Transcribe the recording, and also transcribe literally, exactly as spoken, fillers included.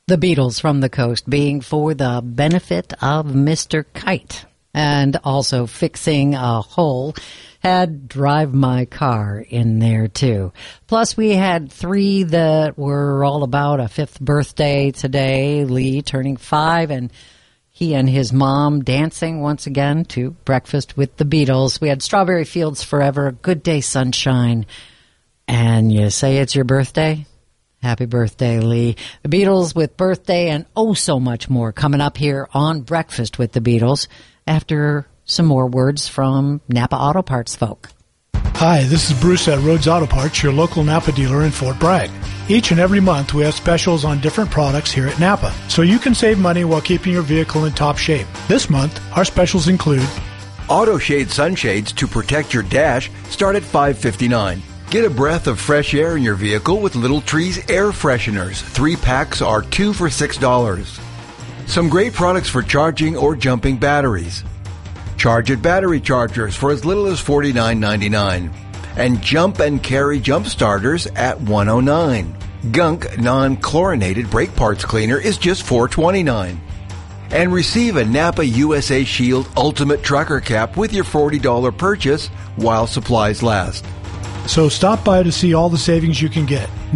The Beatles from the Coast being for the benefit of Mister Kite. And also fixing a hole had Drive My Car in there too. Plus we had three that were all about a fifth birthday today. Lee turning five and he and his mom dancing once again to Breakfast with the Beatles. We had Strawberry Fields Forever, Good Day Sunshine. And you say it's your birthday? Happy birthday, Lee. The Beatles with birthday and oh so much more coming up here on Breakfast with the Beatles after some more words from Napa Auto Parts folk. Hi, this is Bruce at Rhodes Auto Parts, your local Napa dealer in Fort Bragg. Each and every month we have specials on different products here at Napa, so you can save money while keeping your vehicle in top shape. This month, our specials include Auto Shade Sunshades to protect your dash start at five fifty-nine. Get a breath of fresh air in your vehicle with Little Trees air fresheners. Three packs are two for six dollars. Some great products for charging or jumping batteries. Charge It battery chargers for as little as forty-nine ninety-nine. And Jump and Carry jump starters at one oh nine. Gunk non-chlorinated brake parts cleaner is just four twenty-nine. And receive a Napa U S A Shield Ultimate Trucker Cap with your forty dollars purchase while supplies last. So stop by to see all the savings you can get.